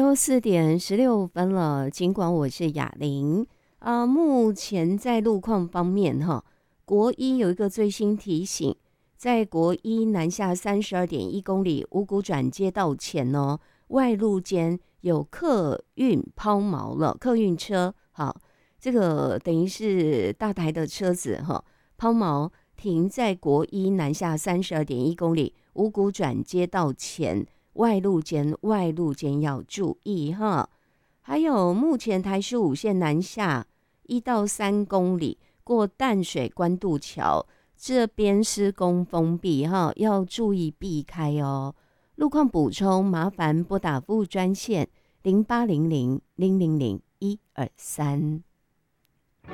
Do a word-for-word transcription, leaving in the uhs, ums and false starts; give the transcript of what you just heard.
午四点十六分了，尽管我是雅玲啊、呃目前在路况方面哈，国一有一个最新提醒，在国一南下三十二点一公里五股转接道前哦，外路间有客运抛锚了，客运车好，这个等于是大台的车子哈抛锚停在国一南下三十二点一公里五股转接道前。外路间外路间要注意哈。还有目前台十五线南下一到三公里过淡水关渡桥这边施工封闭哈，要注意避开哦。路况补充，麻烦拨打服务专线零八零零零零零一二三。